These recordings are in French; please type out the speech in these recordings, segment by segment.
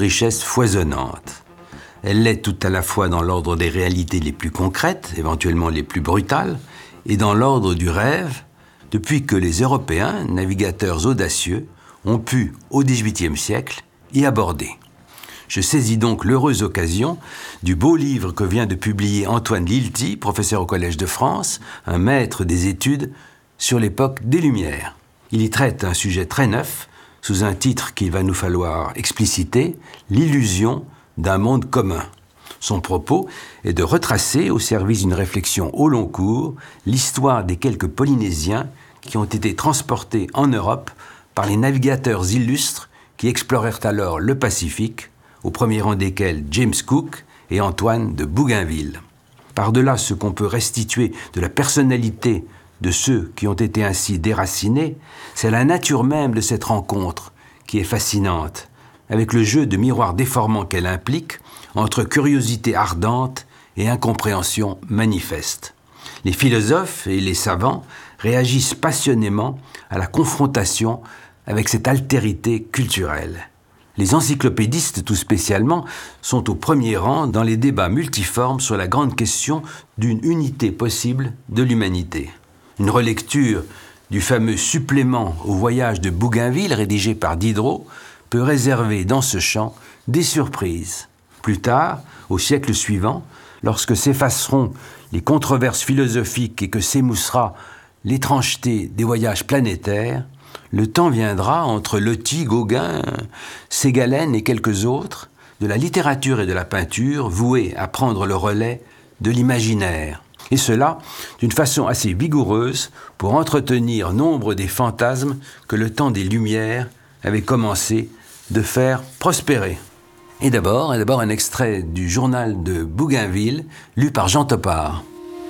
richesse foisonnante. Elle l'est tout à la fois dans l'ordre des réalités les plus concrètes, éventuellement les plus brutales, et dans l'ordre du rêve, depuis que les Européens, navigateurs audacieux, ont pu, au XVIIIe siècle, y aborder. Je saisis donc l'heureuse occasion du beau livre que vient de publier Antoine Lilti, professeur au Collège de France, un maître des études sur l'époque des Lumières. Il y traite un sujet très neuf, sous un titre qu'il va nous falloir expliciter, l'illusion d'un monde commun. Son propos est de retracer, au service d'une réflexion au long cours, l'histoire des quelques Polynésiens qui ont été transportés en Europe par les navigateurs illustres qui explorèrent alors le Pacifique, au premier rang desquels James Cook et Antoine de Bougainville. Par-delà ce qu'on peut restituer de la personnalité de ceux qui ont été ainsi déracinés, c'est la nature même de cette rencontre qui est fascinante, avec le jeu de miroir déformant qu'elle implique entre curiosité ardente et incompréhension manifeste. Les philosophes et les savants réagissent passionnément à la confrontation avec cette altérité culturelle. Les encyclopédistes, tout spécialement, sont au premier rang dans les débats multiformes sur la grande question d'une unité possible de l'humanité. Une relecture du fameux supplément au voyage de Bougainville, rédigé par Diderot, peut réserver dans ce champ des surprises. Plus tard, au siècle suivant, lorsque s'effaceront les controverses philosophiques et que s'émoussera l'étrangeté des voyages planétaires, le temps viendra entre Loti, Gauguin, Ségalen et quelques autres, de la littérature et de la peinture voués à prendre le relais de l'imaginaire. Et cela d'une façon assez vigoureuse pour entretenir nombre des fantasmes que le temps des Lumières avait commencé de faire prospérer. Et d'abord un extrait du journal de Bougainville, lu par Jean Topard.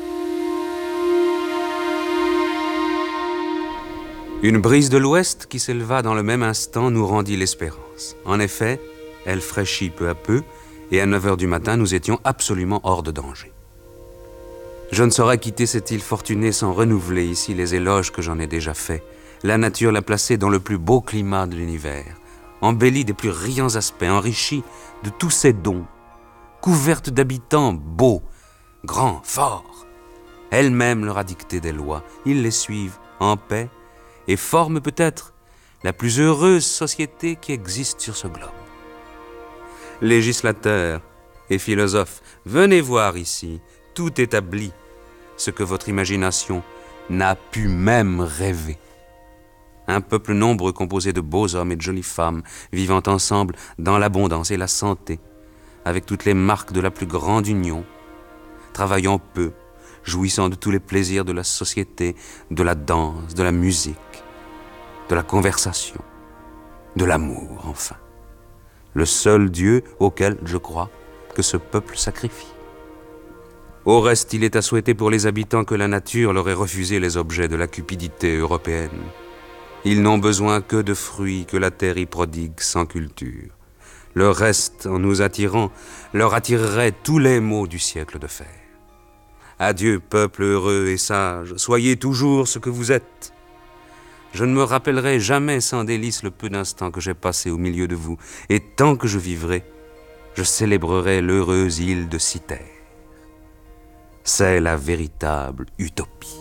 Une brise de l'ouest qui s'éleva dans le même instant nous rendit l'espérance. En effet, elle fraîchit peu à peu, et à 9 heures du matin, nous étions absolument hors de danger. Je ne saurais quitter cette île fortunée sans renouveler ici les éloges que j'en ai déjà faits. La nature l'a placée dans le plus beau climat de l'univers, embellie des plus riants aspects, enrichie de tous ses dons, couverte d'habitants beaux, grands, forts. Elle-même leur a dicté des lois, ils les suivent en paix, et forme peut-être la plus heureuse société qui existe sur ce globe. Législateurs et philosophes, venez voir ici, tout établi, ce que votre imagination n'a pu même rêver. Un peuple nombreux composé de beaux hommes et de jolies femmes, vivant ensemble dans l'abondance et la santé, avec toutes les marques de la plus grande union, travaillant peu, jouissant de tous les plaisirs de la société, de la danse, de la musique, de la conversation, de l'amour, enfin. Le seul Dieu auquel, je crois, que ce peuple sacrifie. Au reste, il est à souhaiter pour les habitants que la nature leur ait refusé les objets de la cupidité européenne. Ils n'ont besoin que de fruits que la terre y prodigue sans culture. Le reste, en nous attirant, leur attirerait tous les maux du siècle de fer. Adieu, peuple heureux et sage, soyez toujours ce que vous êtes. Je ne me rappellerai jamais sans délice le peu d'instants que j'ai passé au milieu de vous, et tant que je vivrai, je célébrerai l'heureuse île de Cythère. C'est la véritable utopie.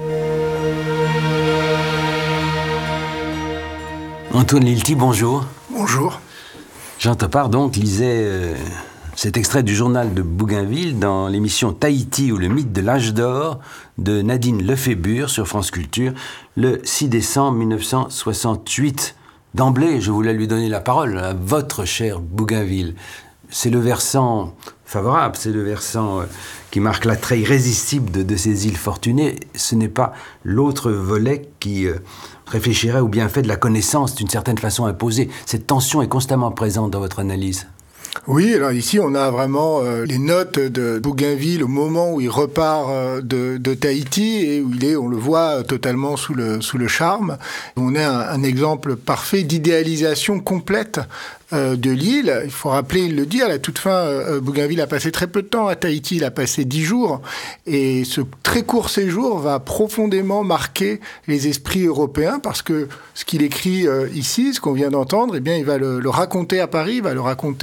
Antoine Lilti, bonjour. Bonjour. Jean Topard, donc, lisait cet extrait du journal de Bougainville dans l'émission Tahiti ou le mythe de l'âge d'or de Nadine Lefébure sur France Culture le 6 décembre 1968. D'emblée, je voulais lui donner la parole à votre cher Bougainville. C'est le versant favorable, c'est le versant qui marque l'attrait irrésistible de ces îles fortunées. Ce n'est pas l'autre volet qui réfléchirait au bienfait de la connaissance d'une certaine façon imposée. Cette tension est constamment présente dans votre analyse. Oui, alors ici on a vraiment les notes de Bougainville au moment où il repart de Tahiti et où il est, on le voit, totalement sous le charme. On a un exemple parfait d'idéalisation complète de l'île. Il faut rappeler, il le dit, à la toute fin, Bougainville a passé très peu de temps à Tahiti, il a passé 10 jours, et ce très court séjour va profondément marquer les esprits européens, parce que ce qu'il écrit ici, ce qu'on vient d'entendre, eh bien, il va le raconter à Paris, il va le raconter